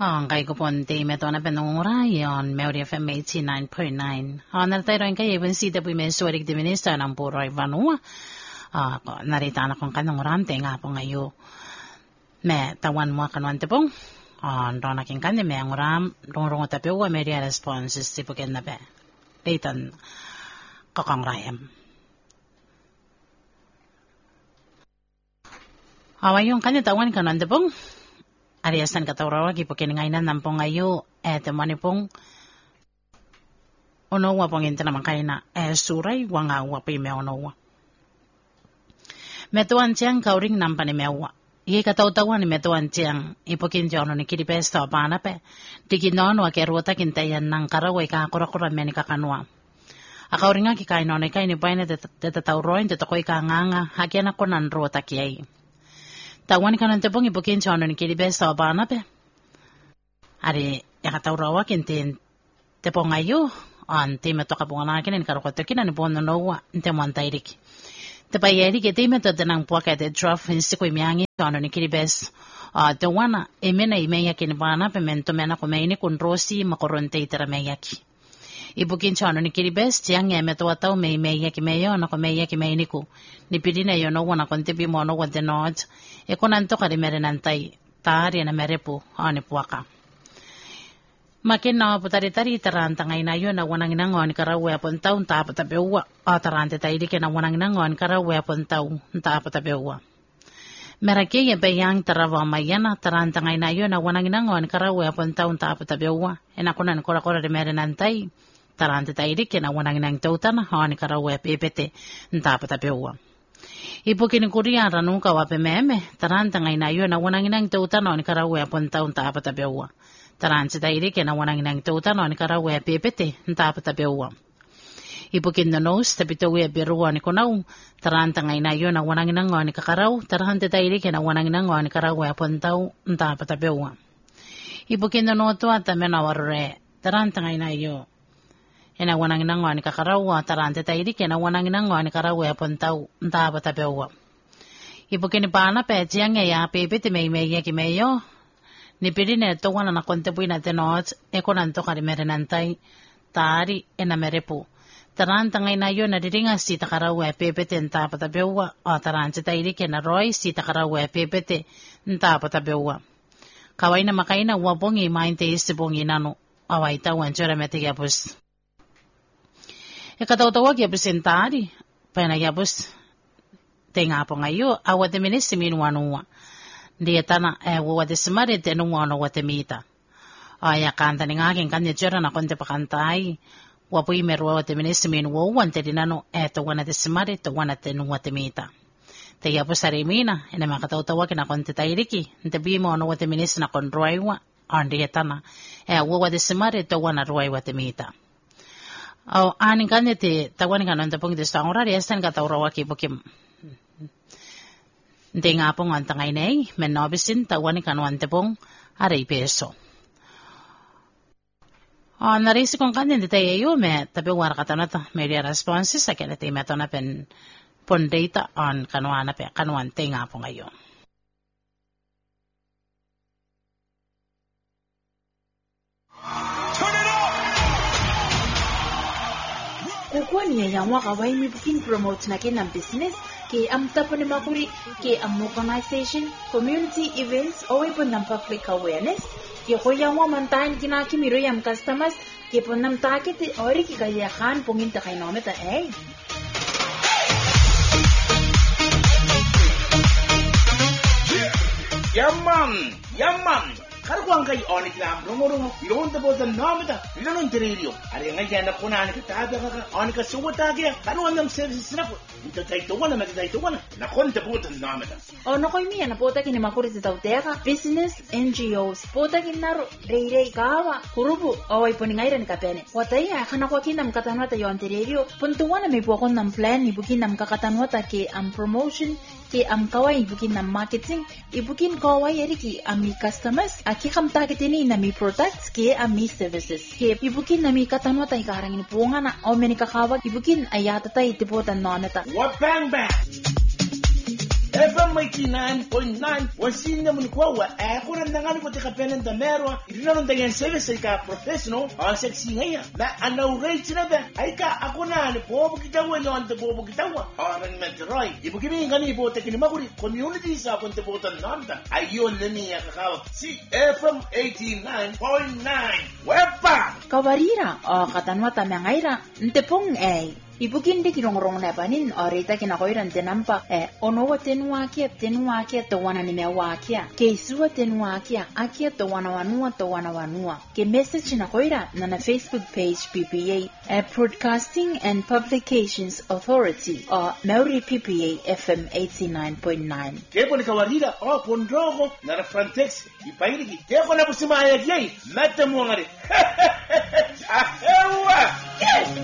Kay ko ponte meto na penungura yon Melody FM 89.9. Narita rin kayo even si Deputy Mensuarik de Minister ng Puro Ivanua. Narita na kong kanunguram nga po ngayon. Me tawan mo kanuante pong. Doon naking kanya me nguram rong tapyo wa media responses si puken na be. Dayton kakang rayam. Yung kanya tawan kanuante pong. Ariasan katawrawa ki puken ngainan nampong ngayo temani pong ono wa pong inta naman kay na suray wa nga wa pi me ono wa. Metuan siyang kauring nampa ni mewa. Iye kataw-tawan ni metuan siyang ipukin siya ono ni kiripesta o panape. Dikinon wa keruota kintayan ng karaway kakura-kura me ni kakanwa. Akauring nga kikain ono kay ni pay na tetatawroin tetakoy kanganga hakyan ako nan ruota kiyay. Tawan ka nante pong ipukin siya ano ni kiribesa o panape. Ari, yakatawrawa kintin te po ngayo. Ante meto ka po nga nakin karukoto kinan po nonowa. Ante mo antayrik. Te payeri kiti meto tenang po kete trough insi ko imiangin siya ano ni kiribes. Te wana, emena imeya kinipanape mento mena kumaini kun rosi makoronte itera meyaki. Ibukin siya ano ni kiribes, siyang meto ataw may meya kimeyo na kumeya kimaini ko. Nipidi na yun wana kontipi mo no wante nood. Kunanto ka di merenantay. Tari na merepo. Ani puwaka. Makin na putari-tari taranta ngay na yun na wanang inangon karawe apon taon tapatabewa. Tarante tayo di na wanang inangon karawe apon taon tapatabewa. Meraki yung bayang tarawa mayana taranta ngay na yun na wanang inangon karawe apon taon tapatabewa. Enakunan kura-kura di merenantay. Tarante tayo di na wanang inang tautan ani karawe pepete tapatabewa. Ipukin Korea ranong kawape meme, taranta ngay na yun na wanang inang tautan ni karawe apon taon tapatabewa. Taranta tayo di na wanang inang tautan ni karawe pepete tapatabewa. Ipukin na nos, tapitawe biruwa ni kunaw, taranta ngay na yun na wanang inang ni kakaraw, taranta tayo di na wanang inang ni karawe apon taon tapatabewa. Ipukin na no to at amenawarre, taranta ngay na yun. Ina wanang inang ni kakarawa, tarante tayo di na wanang inang ni karawe apon taon tapatabewa. Ipukin ni pana pe, siyang ya pepete may kimeyo. Nipili na ito wana na kontepoy na tenot, kunanto ka rin merenantay, tari ena merepo. Taranta ngay na yun, nadiringa si takarawe pepete tapatabewa, tarante tayo di na roy si takarawe pepete tapatabewa. Kaway na makay na wapong imainte isipong inano, away tawan tsura metigapos. Ikataw-tawag yapresentari, panayapos, tenga po ngayo, awat minis si minuanuwa. Diya tana, wawat isimarit, tenungwano watemita. Aya kanta ni ngaking kanya tsura na konti pakantay, wapoy meruwa wateminis si minuwawan, tedinano, eto wanat isimarit, wanat tenungwatemita. Taya po sa rimina, ina makataw-tawag na konti tayriki, ntabi mo ano wateminis na konroywa, diya tana, wawat isimarit, wanat ruay watemita. Aning kanya ti tawan nga nung tapong disto ang orari esan katawrawa kipukim. Hindi nga pong ang tangay na menobisin tawan nga nung tapong aray peso. Narisi kong kanya di tayo me tabi warakata na ta media responses sa kaya ti meto na pen pon data on kanuan na pe kanuan te nga po ngayon. Kukuha niya yung wakaway may booking promote na kinang business, kay ang tapo ni makuri, kay ang organization, community events, o po ng public awareness. Kaya ko yung wamantahan kinakimiro yung customers, kaya po ng takit, ori kikayakan punginta kay nometa Yaman! Karuang kay onik lang, rungo-rungo, iyon tabo sa namita, ilan ang tirilyo. Ari nga yan ako na tabi ka, onik ka suwatagi, karuang ng services na po. Ito tayo na, magtayo na, nakonta po sa namita. Nakoy miya na po tayo kinamakurit sa tawteka, business, NGOs, po tayo kinaro, rey, kawa, kurubo, away po ni ngayran kapene. Wataya, kanakwa kinam katanwa tayo ang tirilyo, puntuwa na may po akong ng plan, ibukin nam kakatanwa ta ki ang promotion, ki am kawai ibukin na marketing, ibukin kawai eriki ami customers, aki kam target ini na mi products, ki ami services. Ki ibukin na mi katanwa tay karang ini punga na o meni kakawag, ibukin ayata tay tiputan noneta. What bang bang? FM 89.9 wasinda mnikwawa akuna ndangani kote kapena ndamerwa irina ndangen service ka professional on sexy ngaya na ana urate na ba aika akuna ni bobu kitawa ni on the bobu kitawa on metroy ibukimi ngani bo tekini maguri community sa konte bota nanda ayo nani ya kakawa si FM 89.9 wepa kawarira katanwa tamangaira ntepong ibukin de kirong na panin orita kinakoiran tenampa onowa tenwa kia to wana ni mewa kia ke suwa tenwa kia akia to wana wanua ke message na koira na Facebook page PPA Broadcasting and Publications Authority Maori PPA FM 89.9 kepo ni kawarira pondrogo na Frontex ipairiki kepo na busima ya kiai mata muangare